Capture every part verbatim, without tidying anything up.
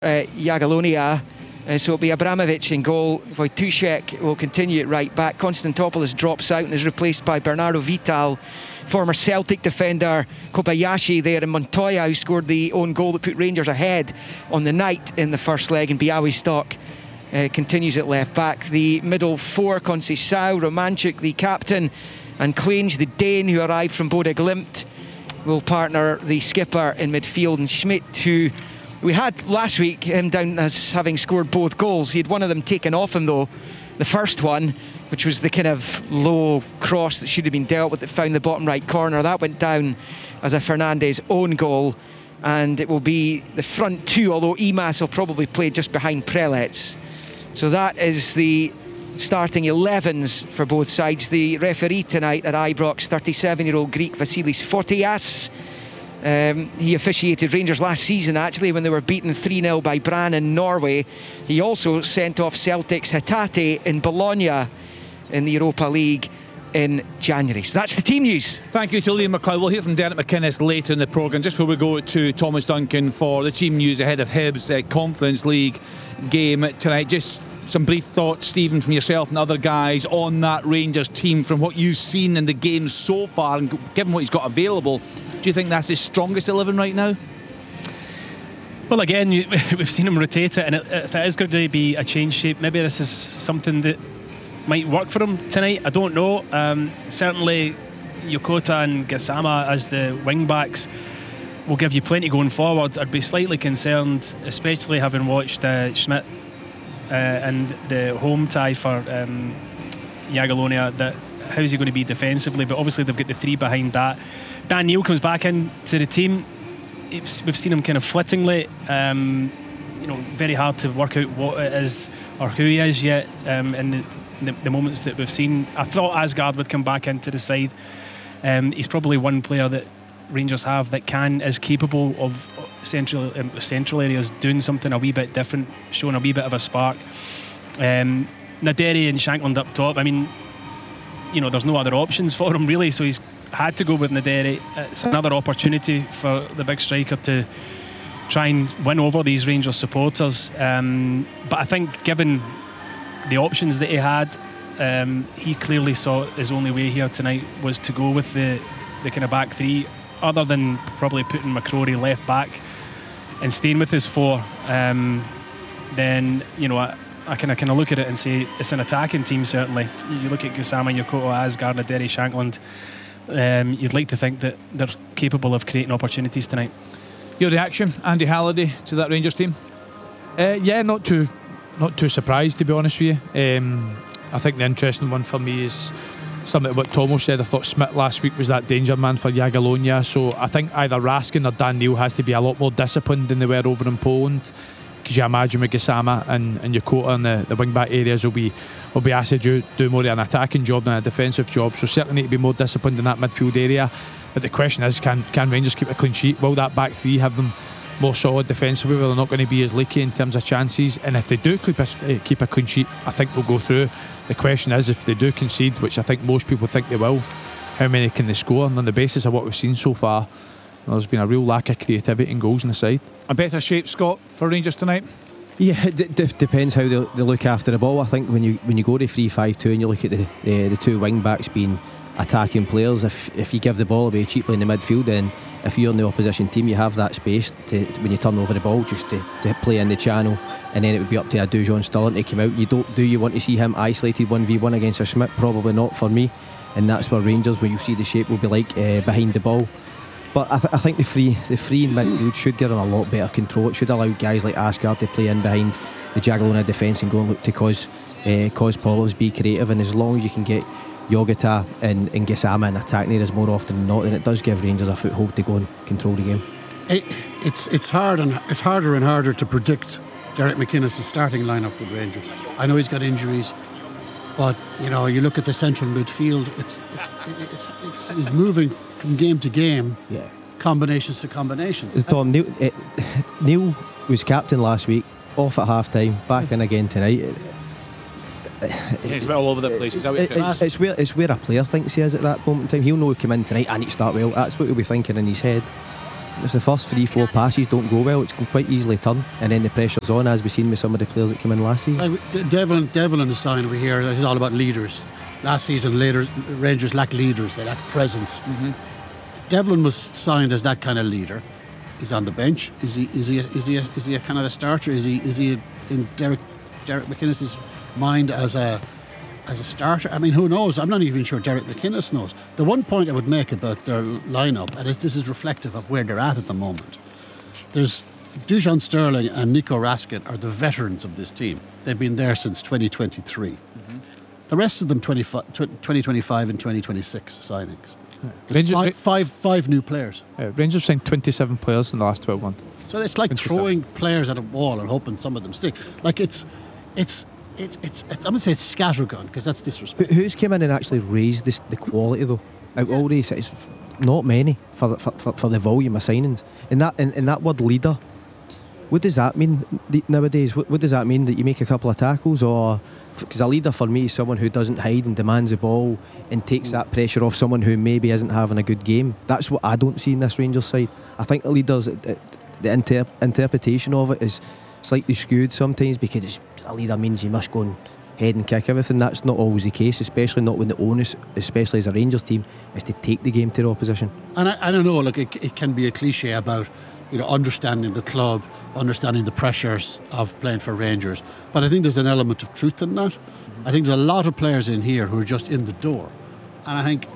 uh, Jagiellonia. Uh, so it'll be Abramovich in goal. Wojtuszek will continue at right back. Konstantopoulos drops out and is replaced by Bernardo Vital. Former Celtic defender Kobayashi there, and Montoya, who scored the own goal that put Rangers ahead on the night in the first leg, and Białystok uh, continues at left back. The middle four, Conceição, Romanchuk the captain, and Clange the Dane, who arrived from Bodø Glimt, will partner the skipper in midfield. And Schmidt, who we had last week him down as having scored both goals. He had one of them taken off him though, the first one, which was the kind of low cross that should have been dealt with, that found the bottom right corner. That went down as a Fernandes own goal, and it will be the front two, although Emas will probably play just behind Prelec. So that is the starting elevens for both sides. The referee tonight at Ibrox, thirty-seven-year-old Greek Vasilis Fotias. Um, he officiated Rangers last season actually when they were beaten three nil by Brann in Norway. He also sent off Celtic's Hatate in Bologna in the Europa League in January. So that's the team news. Thank you to Liam McLeod. We'll hear from Derek McInnes later in the programme. Just before we go to Thomas Duncan for the team news ahead of Hibs' uh, Conference League game tonight, just some brief thoughts, Stephen, from yourself and other guys on that Rangers team from what you've seen in the game so far, and given what he's got available, do you think that's his strongest eleven right now? Well, again, you, we've seen him rotate it, and it, if it is going to be a change shape, maybe this is something that might work for him tonight. I don't know. Um, certainly, Yokota and Gassama as the wing backs will give you plenty going forward. I'd be slightly concerned, especially having watched uh, Schmidt uh, and the home tie for um, Jagiellonia, that how's he going to be defensively? But obviously, they've got the three behind that. Dan Neil comes back into the team. It's, we've seen him kind of flittingly. Um, you know, very hard to work out what it is or who he is yet. Um, in the, the, the moments that we've seen, I thought Asgard would come back into the side. Um, he's probably one player that Rangers have that can is capable of central um, central areas doing something a wee bit different, showing a wee bit of a spark. Um, Naderi and Shankland up top. I mean, you know, there's no other options for him really, so he's had to go with Naderi. It's another opportunity for the big striker to try and win over these Rangers supporters. Um, but I think given the options that he had, um, he clearly saw his only way here tonight was to go with the, the kind of back three, other than probably putting McCrory left back and staying with his four. Um, then, you know, I, I can I kind of look at it and say it's an attacking team, certainly. You look at Gassama, Yokota, Asgard, Naderi, Shankland. Um, you'd like to think that they're capable of creating opportunities tonight. Your reaction, Andy Halliday, to that Rangers team? Uh, yeah, not too, not too surprised, to be honest with you. Um, I think the interesting one for me is something what Tomo said. I thought Smith last week was that danger man for Jagiellonia. So I think either Raskin or Dan Neil has to be a lot more disciplined than they were over in Poland. Because you imagine with Gassama and, and Yokota in the, the wing back areas will be will be asked to do, do more of an attacking job than a defensive job, so certainly need to be more disciplined in that midfield area. But the question is, can can Rangers keep a clean sheet? Will that back three have them more solid defensively? Will they not going to be as leaky in terms of chances? And if they do keep a, uh, keep a clean sheet, I think they'll go through. The question is, if they do concede, which I think most people think they will, how many can they score? And on the basis of what we've seen so far, there's been a real lack of creativity in goals on the side. A better shape, Scott, for Rangers tonight? Yeah, it d- d- depends how they, they look after the ball. I think when you when you go to three five two and you look at the uh, the two wing backs being attacking players, if if you give the ball away cheaply in the midfield, then if you're in the opposition team, you have that space to, to when you turn over the ball just to, to play in the channel, and then it would be up to a Dujon Sterling to come out. You don't do you want to see him isolated one v one against a Schmidt? Probably not for me, and that's where Rangers, where you see the shape will be like uh, behind the ball. But I, th- I think the free the free midfield should give them a lot better control. It should allow guys like Asgard to play in behind the Jagiellonia defence and go and look to cause uh, cause problems, be creative. And as long as you can get Yogata and, and Gassama in attacking areas more often than not, then it does give Rangers a foothold to go and control the game. It, it's it's hard and it's harder and harder to predict Derek McInnes' starting lineup with Rangers. I know he's got injuries, but you know, you look at the central midfield, it's it's it's, it's, it's moving from game to game, yeah. combinations to combinations. Tom, Neil, it, Neil was captain last week, off at half time, back in again tonight. It, yeah, he's all over the place. Is that what it, it's, it's where it's where a player thinks he is at that moment in time. He'll know he'll come in tonight, I need to start well. That's what he'll be thinking in his head. if the first three, four passes don't go well, it can quite easily turn, and then the pressure's on, as we've seen with some of the players that came in last season. Like, De- Devlin, Devlin is sign we hear is all about leaders. Last season, later, Rangers lacked leaders; they lacked presence. Mm-hmm. Devlin was signed as that kind of leader. He's on the bench. Is he? Is he? A, is he? A, is he a kind of a starter? Is he? Is he a, in Derek Derek McInnes's mind as a as a starter? I mean, who knows? I'm not even sure Derek McInnes knows. The one point I would make about their lineup, and it, this is reflective of where they're at at the moment. There's Dusan Sterling and Nico Raskin are the veterans of this team. They've been there since twenty twenty-three. Mm-hmm. The rest of them, twenty twenty-five and twenty twenty-six signings. Rangers, five, five, five new players. uh, Rangers signed twenty-seven players in the last twelve months. So it's like throwing players at a wall and hoping some of them stick. Like it's, it's, it's, it's, it's I'm going to say it's scattergun because that's disrespect. Who's came in and actually raised this, the quality though? Out of all these, it's not many for the, for, for, for the volume of signings. And that, and, and that word leader, what does that mean nowadays? What, what does that mean? That you make a couple of tackles, or because a leader for me is someone who doesn't hide and demands the ball and takes that pressure off someone who maybe isn't having a good game. That's what I don't see in this Rangers side. I think the leaders, the inter- interpretation of it is slightly skewed sometimes, because it's, a leader means you must go and head and kick everything. That's not always the case, especially not when the onus, especially as a Rangers team, is to take the game to the opposition. And I, I don't know, like it, it can be a cliche about, you know, understanding the club, understanding the pressures of playing for Rangers. But I think there's an element of truth in that. Mm-hmm. I think there's a lot of players in here who are just in the door. And I think,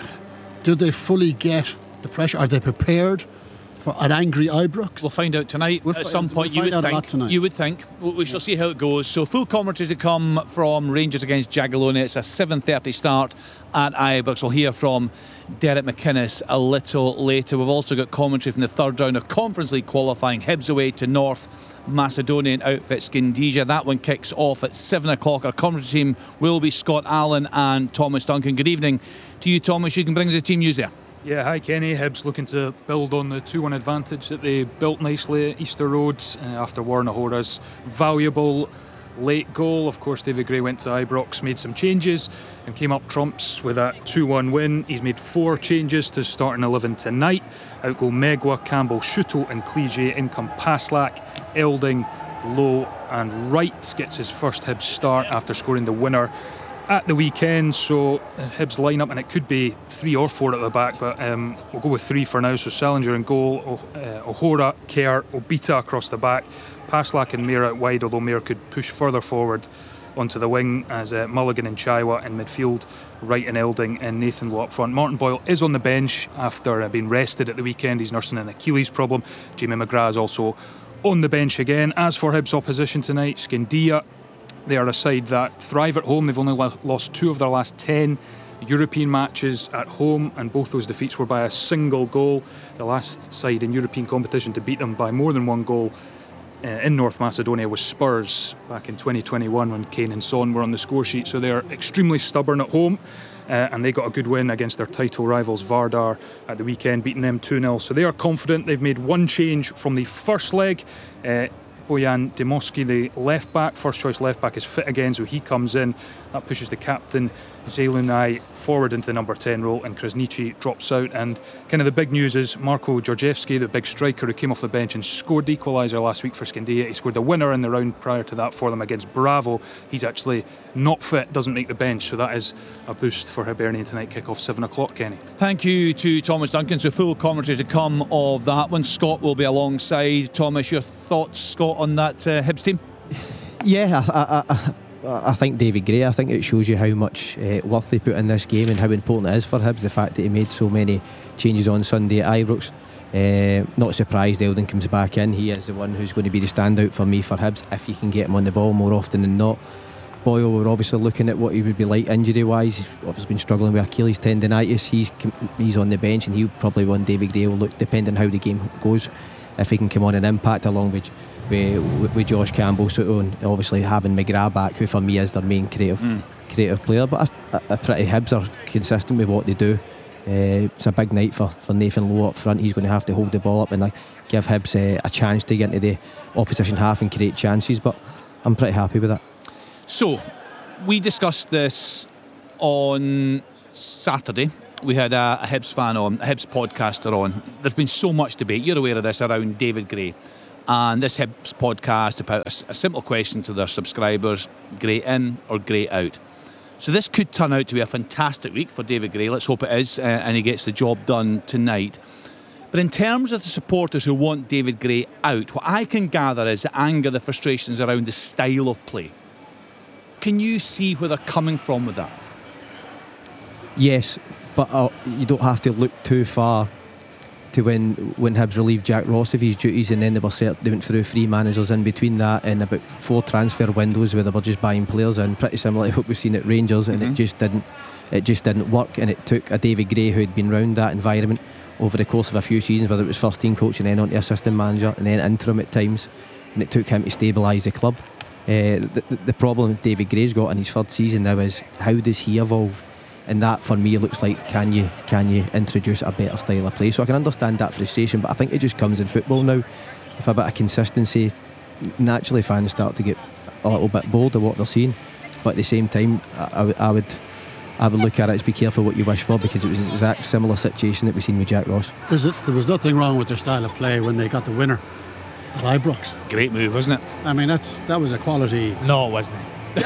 do they fully get the pressure? Are they prepared for an angry Ibrox? We'll find out tonight. We'll At fi- some point, we'll you find would out a lot think. tonight. You would think. We we shall see how it goes. So full commentary to come from Rangers against Jagiellonian. It's a seven thirty start at Ibrox. We'll hear from Derek McInnes a little later. We've also got commentary from the third round of Conference League qualifying. Hibs away to North Macedonian outfit Scandizia. That one kicks off at seven o'clock. Our commentary team will be Scott Allen and Thomas Duncan. Good evening to you, Thomas. You can bring us the team news there. Yeah, hi Kenny. Hibs looking to build on the two one advantage that they built nicely at Easter Road uh, after Warren Ahora's valuable late goal. Of course, David Gray went to Ibrox, made some changes and came up trumps with a two one win. He's made four changes to starting eleven tonight. Out go Megwa, Campbell, Shuto and Clige. In come Paslak, Elding, Lowe and Wright. Gets his first Hibs start after scoring the winner at the weekend. So Hibs line up, and it could be three or four at the back, but um, we'll go with three for now. So Salinger in goal, o- uh, Ohora, Kerr, Obita across the back, Paslak and Mayer out wide, although Mayer could push further forward onto the wing as uh, Mulligan and Chaiwa in midfield, Wright and Elding and Nathan Lowe up front. Martin Boyle is on the bench after uh, being rested at the weekend. He's nursing an Achilles problem. Jamie McGrath is also on the bench again. As for Hibs' opposition tonight, Scandia, they are a side that thrive at home. They've only lo- lost two of their last ten European matches at home, and both those defeats were by a single goal. The last side in European competition to beat them by more than one goal uh, in North Macedonia was Spurs back in twenty twenty-one when Kane and Son were on the score sheet. So they are extremely stubborn at home, uh, and they got a good win against their title rivals Vardar at the weekend, beating them two nil. So they are confident. They've made one change from the first leg. Uh, Bojan Demoski, the left back, first choice left back, is fit again, so he comes in. That pushes the captain Zelunai forward into the number ten role, and Krasniqi drops out. And kind of the big news is Marko Georgievski, the big striker who came off the bench and scored the equaliser last week for Scandia. He scored the winner in the round prior to that for them against Bravo. He's actually not fit, doesn't make the bench, so that is a boost for Hibernian tonight. Kick off seven o'clock, Kenny. Thank you to Thomas Duncan. So full commentary to come of that one. Scott will be alongside. Thomas, your thoughts, Scott, on that uh, Hibs team? Yeah, I, I, I, I think David Gray, I think it shows you how much uh, worth they put in this game and how important it is for Hibs, the fact that he made so many changes on Sunday at Ibrox. Uh, not surprised Eldon comes back in. He is the one who's going to be the standout for me for Hibs if you can get him on the ball more often than not. Boyle, we're obviously looking at what he would be like injury wise. He's obviously been struggling with Achilles tendonitis. He's he's on the bench, and he'll probably run. David Gray will look, depending on how the game goes, if he can come on and impact along with with, with Josh Campbell. So and obviously having McGrath back, who for me is their main creative mm. creative player. But a, a pretty Hibs are consistent with what they do. Uh, it's a big night for, for Nathan Lowe up front. He's going to have to hold the ball up and uh, give Hibs uh, a chance to get into the opposition half and create chances. But I'm pretty happy with that. So, we discussed this on Saturday we had a, a Hibs fan on, a Hibs podcaster on. There's been so much debate, you're aware of this, around David Gray. And this Hibs podcast about a, a simple question to their subscribers: Gray in or Gray out? So this could turn out to be a fantastic week for David Gray. Let's hope it is, uh, and he gets the job done tonight. But in terms of the supporters who want David Gray out, what I can gather is the anger, the frustrations around the style of play. Can you see where they're coming from with that? Yes, but uh, you don't have to look too far to when when Hibs relieved Jack Ross of his duties, and then they were set, they went through three managers in between that, and about four transfer windows where they were just buying players in, pretty similar to what we've seen at Rangers, and mm-hmm. it just didn't it just didn't work. And it took a David Gray who had been round that environment over the course of a few seasons, whether it was first team coach and then on to assistant manager and then interim at times, and it took him to stabilise the club. Uh, the, the, the problem David Gray's got in his third season now is, how does he evolve? And that for me looks like, can you can you introduce a better style of play? So I can understand that frustration, but I think it just comes in football now. If a bit of consistency, naturally fans start to get a little bit bored of what they're seeing. But at the same time, I, I would I would look at it as, be careful what you wish for, because it was an exact similar situation that we've seen with Jack Ross. There's a, there was nothing wrong with their style of play when they got the winner at Ibrox. Great move, wasn't it? I mean, that's that was a quality. No, it wasn't.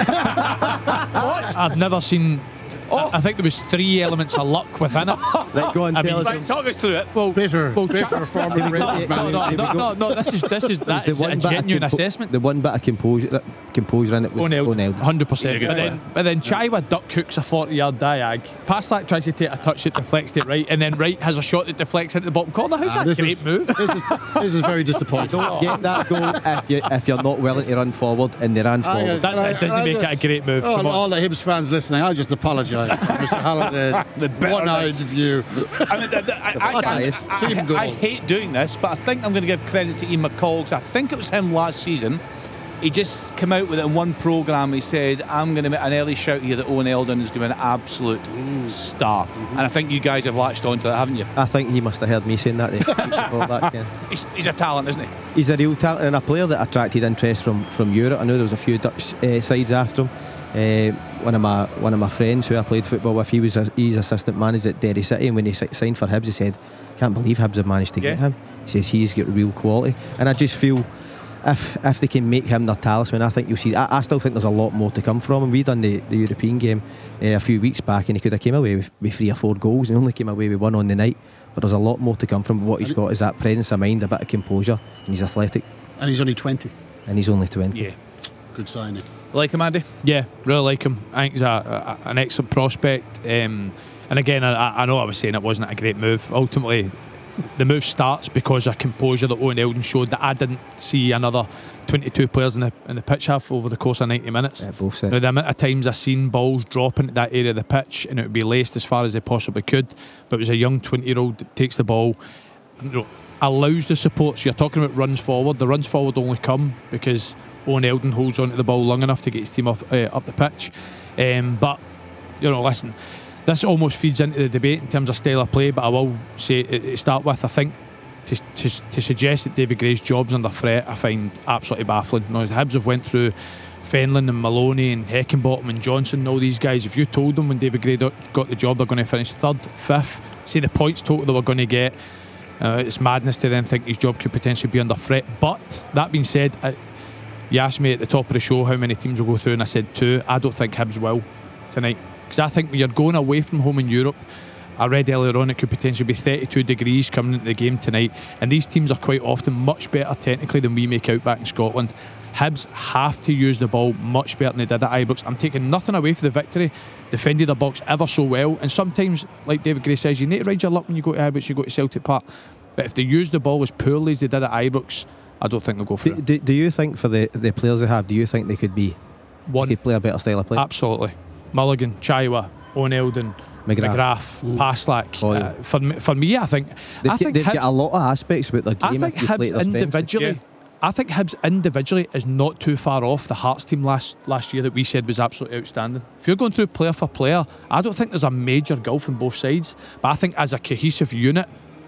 What? I've never seen. Oh. I think there was three elements of luck within it. Right, go on, I mean, right, talk us through it. Well, bitter, well, bitter former Rangers man. No, no, no, no, this is this is that is a genuine compo- assessment. The one bit of composure, composure in it was O'Neill, O'Neill. one hundred percent. But then, but then Chaiwa duck hooks a forty-yard diag. Passlack tries to take a touch that deflects it right, and then Wright has a shot that deflects into the bottom corner. How's Ah, that a great is, move? This is this is very disappointing. Don't get that goal if, you, if you're not willing to run forward, and they ran forward. That, that doesn't make it a great move. Oh, Come on. all the Hibs fans listening, I'll just apologise. Mister Halliday's The one-eyed view. I, mean, the, the, I, I, I, I, I, I hate doing this, but I think I'm going to give credit to Ian McCall, because I think it was him last season. He just came out with it in one programme. He said, I'm going to make an early shout here that Owen Eldon is going to be an absolute mm. star. Mm-hmm. And I think you guys have latched onto that, haven't you? I think he must have heard me saying that. that yeah. he's, he's a talent, isn't he? He's a real talent, and a player that attracted interest from, from Europe. I know there was a few Dutch uh, sides after him. Uh, one of my one of my friends who I played football with, he was a, he's assistant manager at Derry City, and when he signed for Hibs, he said, "Can't believe Hibs have managed to yeah. get him." He says he's got real quality, and I just feel if if they can make him their talisman, I think you'll see. I, I still think there's a lot more to come from him. We done the, the European game uh, a few weeks back, and he could have came away with, with three or four goals, and only came away with one on the night. But there's a lot more to come from. What he's got is that presence of mind, a bit of composure, and he's athletic. And he's only twenty. And he's only twenty. Yeah, good signing. Like him, Andy? Yeah, really like him. I think he's a, a, an excellent prospect. Um, and again, I, I know I was saying it wasn't a great move. Ultimately, the move starts because of composure that Owen Eldon showed that I didn't see another twenty-two players in the in the pitch have over the course of ninety minutes. Yeah, both sides. Now, the amount of times I've seen balls drop into that area of the pitch and it would be laced as far as they possibly could, but it was a young twenty-year-old that takes the ball, you know, allows the support. So you're talking about runs forward. The runs forward only come because Owen Eldon holds onto the ball long enough to get his team off, uh, up the pitch. Um, but, you know, listen, this almost feeds into the debate in terms of style of play, but I will say, to start with, I think to, to, to suggest that David Gray's job's under threat, I find absolutely baffling. Now, the Hibs have went through Fenlon and Maloney and Heckenbottom and Johnson and all these guys. If you told them when David Gray got the job they're going to finish third, fifth, say the points total they were going to get, uh, it's madness to then think his job could potentially be under threat. But, that being said, I, you asked me at the top of the show how many teams will go through, and I said two. I don't think Hibs will tonight, because I think when you're going away from home in Europe, I read earlier on it could potentially be thirty-two degrees coming into the game tonight, and these teams are quite often much better technically than we make out back in Scotland. Hibs have to use the ball much better than they did at Ibrox. I'm taking nothing away from the victory, defended the box ever so well, and sometimes, like David Gray says, you need to ride your luck when you go to Ibrox, you go to Celtic Park, but if they use the ball as poorly as they did at Ibrox, I don't think they'll go for do, it. Do, do you think for the, the players they have, do you think they could be One, they could play a better style of play? Absolutely. Mulligan, Chaiwa, Owen Eldon, McGrath, McGrath mm. Passlack. Oh, Uh, yeah. for, me, for me, I think They've, I think they've Hibs, got a lot of aspects about their I game. think if you play Hibs their strengths. individually. Yeah. I think Hibs individually is not too far off the Hearts team last last year that we said was absolutely outstanding. If you're going through player for player, I don't think there's a major gulf on both sides. But I think as a cohesive unit,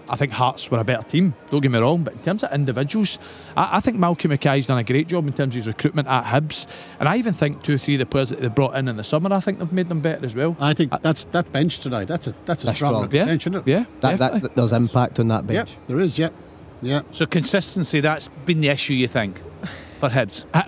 I think Hearts were a better team, don't get me wrong, but in terms of individuals, I, I think Malcolm Mackay's done a great job in terms of his recruitment at Hibs, and I even think two or three of the players that they brought in in the summer, I think they've made them better as well. I think that's that bench tonight. That's a that's a That's strong strong. Yeah, bench, isn't it? yeah, That, definitely. that, there's impact on that bench. Yep, there is. Yeah, yeah. So consistency, that's been the issue, you think, for Hibs? Uh,